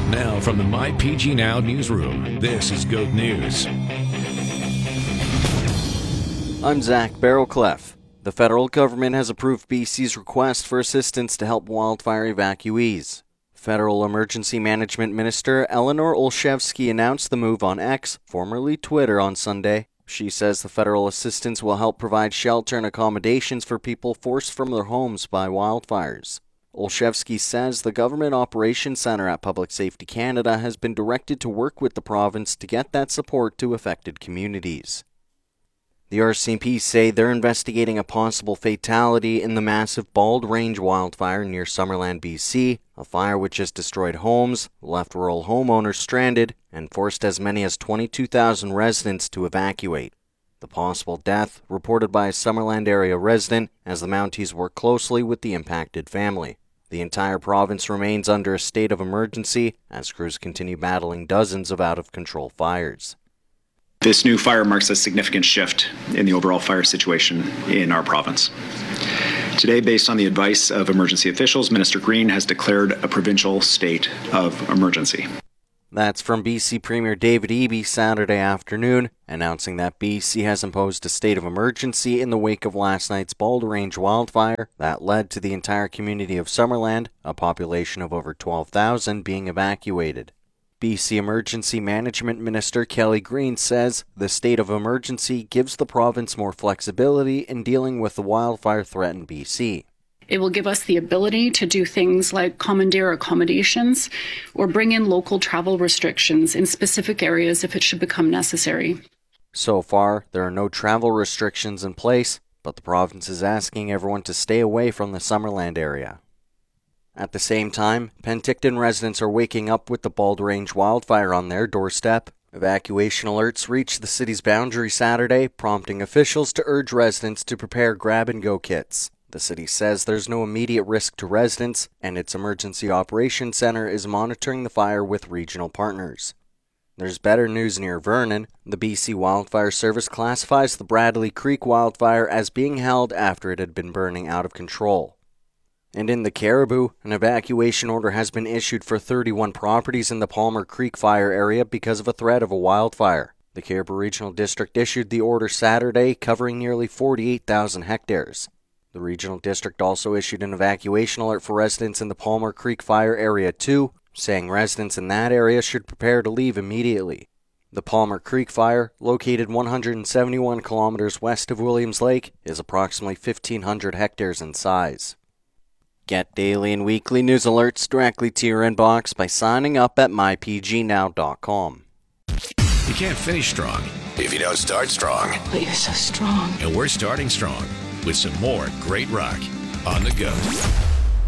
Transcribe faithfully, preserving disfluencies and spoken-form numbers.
Now from the My P G Now newsroom, this is Goat News. I'm Zach Barrowcliff. The federal government has approved B C's request for assistance to help wildfire evacuees. Federal Emergency Management Minister Eleanor Olszewski announced the move on X, formerly Twitter, on Sunday. She says the federal assistance will help provide shelter and accommodations for people forced from their homes by wildfires. Olszewski says the Government Operations Centre at Public Safety Canada has been directed to work with the province to get that support to affected communities. The R C M P say they're investigating a possible fatality in the massive Bald Range wildfire near Summerland, B C, a fire which has destroyed homes, left rural homeowners stranded, and forced as many as twenty-two thousand residents to evacuate. The possible death reported by a Summerland area resident as the Mounties work closely with the impacted family. The entire province remains under a state of emergency as crews continue battling dozens of out-of-control fires. This new fire marks a significant shift in the overall fire situation in our province. Today, based on the advice of emergency officials, Minister Green has declared a provincial state of emergency. That's from B C Premier David Eby Saturday afternoon, announcing that B C has imposed a state of emergency in the wake of last night's Bald Range wildfire that led to the entire community of Summerland, a population of over twelve thousand, being evacuated. B C Emergency Management Minister Kelly Green says the state of emergency gives the province more flexibility in dealing with the wildfire threat in B C. It will give us the ability to do things like commandeer accommodations or bring in local travel restrictions in specific areas if it should become necessary. So far, there are no travel restrictions in place, but the province is asking everyone to stay away from the Summerland area. At the same time, Penticton residents are waking up with the Bald Range wildfire on their doorstep. Evacuation alerts reached the city's boundary Saturday, prompting officials to urge residents to prepare grab-and-go kits. The city says there's no immediate risk to residents, and its Emergency Operations Centre is monitoring the fire with regional partners. There's better news near Vernon. The B C Wildfire Service classifies the Bradley Creek wildfire as being held after it had been burning out of control. And in the Caribou, an evacuation order has been issued for thirty-one properties in the Palmer Creek fire area because of a threat of a wildfire. The Caribou Regional District issued the order Saturday, covering nearly forty-eight thousand hectares. The Regional District also issued an evacuation alert for residents in the Palmer Creek Fire Area two, saying residents in that area should prepare to leave immediately. The Palmer Creek Fire, located one hundred seventy-one kilometers west of Williams Lake, is approximately fifteen hundred hectares in size. Get daily and weekly news alerts directly to your inbox by signing up at my p g now dot com. You can't finish strong if you don't start strong. But you're so strong. And we're starting strong with some more great rock on the go.